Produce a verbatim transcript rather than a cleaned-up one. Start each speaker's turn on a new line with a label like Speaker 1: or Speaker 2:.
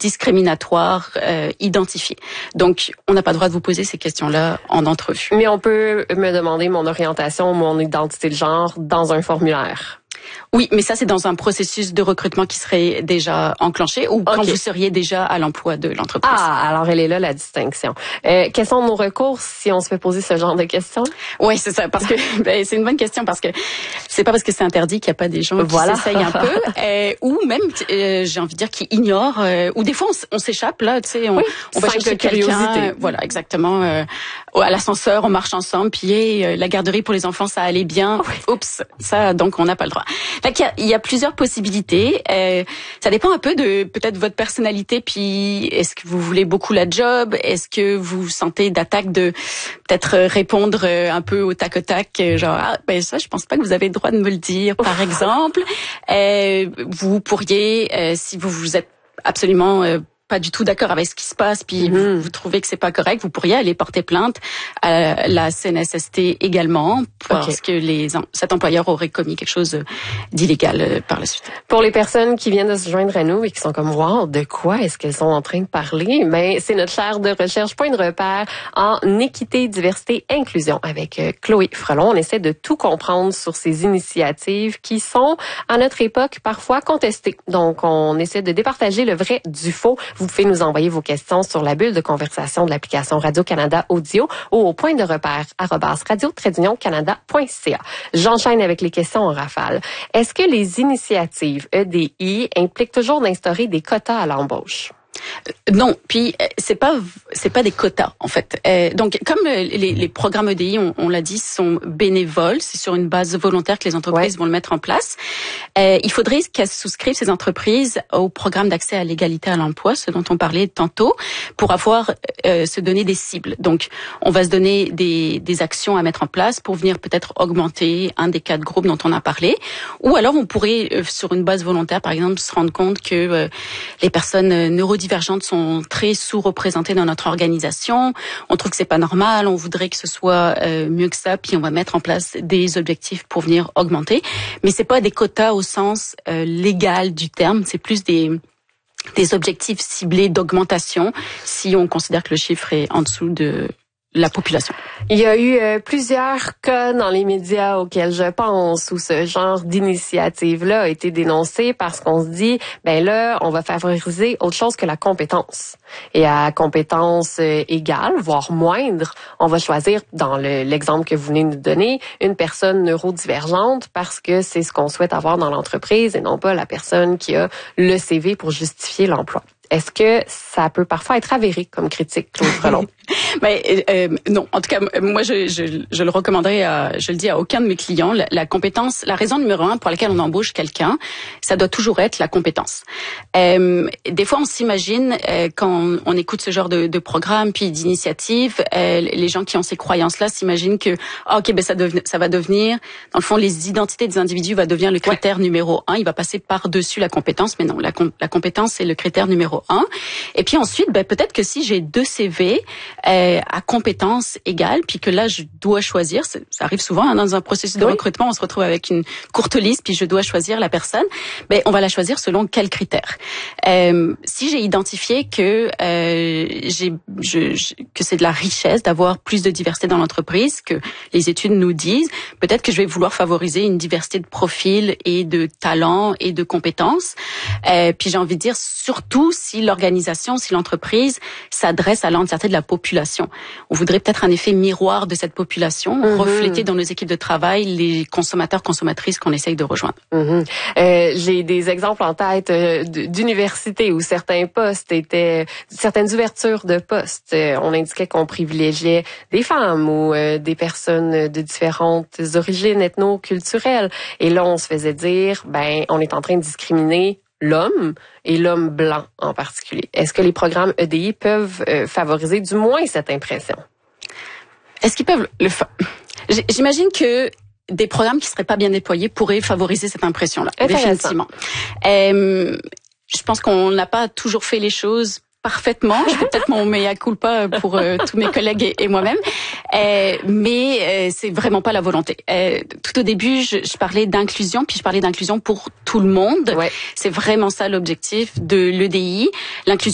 Speaker 1: discriminatoires euh, identifiés. Donc, on n'a pas le droit de vous poser ces questions-là en entrevue.
Speaker 2: Mais on peut me demander mon orientation, mon identité de genre dans un formulaire.
Speaker 1: Oui, mais ça, c'est dans un processus de recrutement qui serait déjà enclenché ou okay. quand vous seriez déjà à l'emploi de l'entreprise.
Speaker 2: Ah, alors elle est là, la distinction. Euh, quels sont nos recours si on se fait poser ce genre de questions?
Speaker 1: Oui, c'est ça, parce que ben, c'est une bonne question, parce que c'est pas parce que c'est interdit qu'il n'y a pas des gens qui voilà. s'essayent un peu, euh, ou même, euh, j'ai envie de dire, qui ignorent, euh, ou des fois, on, on s'échappe, là, tu sais, on,
Speaker 2: oui,
Speaker 1: on va chercher quelqu'un, voilà, exactement, euh, à l'ascenseur, on marche ensemble, puis hey, la garderie pour les enfants, ça allait bien. Oui. Oups, ça, donc on n'a pas le droit. Fait qu'il y a, il y a plusieurs possibilités. Euh, ça dépend un peu de peut-être votre personnalité. Puis est-ce que vous voulez beaucoup la job? Est-ce que vous sentez d'attaque de peut-être répondre un peu au tac au tac, genre ah ben ça je pense pas que vous avez le droit de me le dire, par exemple. Euh, vous pourriez, euh, si vous vous êtes absolument euh, pas du tout d'accord avec ce qui se passe, puis mm-hmm. vous, vous trouvez que c'est pas correct, vous pourriez aller porter plainte à la C N S S T également, parce okay. que les, cet employeur aurait commis quelque chose d'illégal par la suite.
Speaker 2: Pour les personnes qui viennent de se joindre à nous et qui sont comme wow, de quoi est-ce qu'elles sont en train de parler? Mais c'est notre chaire de recherche Point de repère en équité, diversité, inclusion avec Chloé Frelon. On essaie de tout comprendre sur ces initiatives qui sont, à notre époque, parfois contestées. Donc, on essaie de départager le vrai du faux. Vous pouvez nous envoyer vos questions sur la bulle de conversation de l'application Radio-Canada Audio ou au point de repère arobase radio-canada point c a. J'enchaîne avec les questions en rafale. Est-ce que les initiatives E D I impliquent toujours d'instaurer des quotas à l'embauche?
Speaker 1: Non, puis c'est pas c'est pas des quotas en fait. Euh, donc comme les, les programmes E D I, on, on l'a dit, sont bénévoles, c'est sur une base volontaire que les entreprises ouais. vont le mettre en place. Euh, il faudrait qu'elles souscrivent ces entreprises au programme d'accès à l'égalité à l'emploi, ce dont on parlait tantôt, pour avoir euh, se donner des cibles. Donc on va se donner des des actions à mettre en place pour venir peut-être augmenter un des quatre groupes dont on a parlé, ou alors on pourrait euh, sur une base volontaire par exemple se rendre compte que euh, les personnes euh, neurodivergentes divergentes sont très sous-représentées dans notre organisation. On trouve que c'est pas normal. On voudrait que ce soit euh, mieux que ça. Puis on va mettre en place des objectifs pour venir augmenter. Mais c'est pas des quotas au sens euh, légal du terme. C'est plus des des objectifs ciblés d'augmentation si on considère que le chiffre est en dessous de la population.
Speaker 2: Il y a eu euh, plusieurs cas dans les médias auxquels je pense où ce genre d'initiative-là a été dénoncé parce qu'on se dit, ben là, on va favoriser autre chose que la compétence. Et à compétence euh, égale, voire moindre, on va choisir, dans le, l'exemple que vous venez de nous donner, une personne neurodivergente parce que c'est ce qu'on souhaite avoir dans l'entreprise et non pas la personne qui a le C V pour justifier l'emploi. Est-ce que ça peut parfois être avéré comme critique, Chloé Frelon?
Speaker 1: Ben euh, non. En tout cas, moi, je, je, je le recommanderais, à, je le dis à aucun de mes clients. La, la compétence, la raison numéro un pour laquelle on embauche quelqu'un, ça doit toujours être la compétence. Euh, des fois, on s'imagine euh, quand on, on écoute ce genre de, de programme puis d'initiative, euh, les gens qui ont ces croyances-là s'imaginent que ah, ok, ben ça, deven, ça va devenir, dans le fond, les identités des individus va devenir le critère ouais. numéro un. Il va passer par dessus la compétence, mais non, la, la compétence c'est le critère numéro un. Et puis ensuite, ben peut-être que si j'ai deux C V euh, à compétences égales, puis que là je dois choisir, ça arrive souvent hein, dans un processus de oui. recrutement, on se retrouve avec une courte liste, puis je dois choisir la personne. Ben on va la choisir selon quels critères. Euh, si j'ai identifié que euh, j'ai, je, je, que c'est de la richesse d'avoir plus de diversité dans l'entreprise, que les études nous disent, peut-être que je vais vouloir favoriser une diversité de profils et de talents et de compétences. Euh, puis j'ai envie de dire surtout si l'organisation, si l'entreprise s'adresse à l'entièreté de la population. On voudrait peut-être un effet miroir de cette population, mm-hmm. refléter dans nos équipes de travail les consommateurs, consommatrices qu'on essaye de rejoindre.
Speaker 2: Mm-hmm. Euh, j'ai des exemples en tête euh, d'universités où certains postes étaient, certaines ouvertures de postes, euh, on indiquait qu'on privilégiait des femmes ou euh, des personnes de différentes origines ethno-culturelles. Et là, on se faisait dire, ben, on est en train de discriminer l'homme et l'homme blanc en particulier. Est-ce que les programmes E D I peuvent euh, favoriser du moins cette impression?
Speaker 1: Est-ce qu'ils peuvent le faire? J'imagine que des programmes qui seraient pas bien déployés pourraient favoriser cette impression-là, définitivement. Euh, je pense qu'on n'a pas toujours fait les choses parfaitement. Je fais peut-être mon mea culpa pour euh, tous mes collègues et, et moi-même, euh, mais euh, c'est vraiment pas la volonté. Euh, tout au début, je, je parlais d'inclusion, puis je parlais d'inclusion pour tout le monde. Ouais. C'est vraiment ça l'objectif de l'E D I. L'inclusion